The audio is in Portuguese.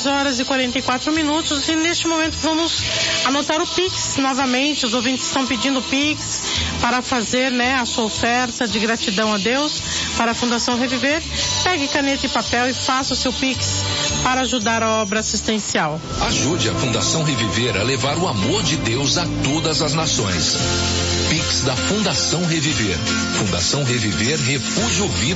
6h44 e neste momento vamos anotar o Pix novamente. Os ouvintes estão pedindo o Pix para fazer, a sua oferta de gratidão a Deus para a Fundação Reviver. Pegue caneta e papel e faça o seu Pix para ajudar a obra assistencial. Ajude a Fundação Reviver a levar o amor de Deus a todas as nações. Pix da Fundação Reviver. Fundação Reviver, Refúgio Vida.